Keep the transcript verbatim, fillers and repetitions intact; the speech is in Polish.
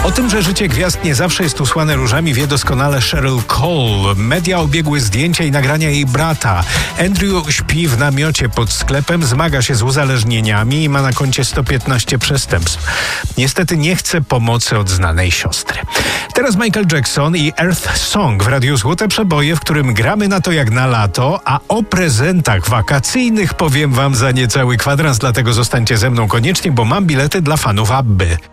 O tym, że życie gwiazd nie zawsze jest usłane różami, wie doskonale Cheryl Cole. Media obiegły zdjęcia i nagrania jej brata. Andrew śpi w namiocie pod sklepem, zmaga się z uzależnieniami i ma na koncie sto piętnaście przestępstw. Niestety nie chce pomocy od znanej siostry. Teraz Michael Jackson i Earth Song w Radiu Złote Przeboje, w którym gramy na to jak na lato, a o prezentach wakacyjnych powiem wam za niecały kwadrans, dlatego zostańcie ze mną koniecznie, bo mam bilety dla fanów Abby.